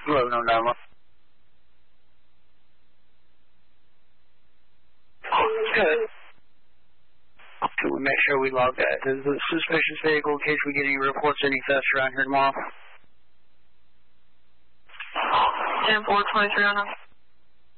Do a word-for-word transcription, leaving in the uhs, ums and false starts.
eleven oh nine one. Good. Can we make sure we log that? Is the suspicious vehicle in case we get any reports any thefts around here tomorrow? ten four twenty-three on them.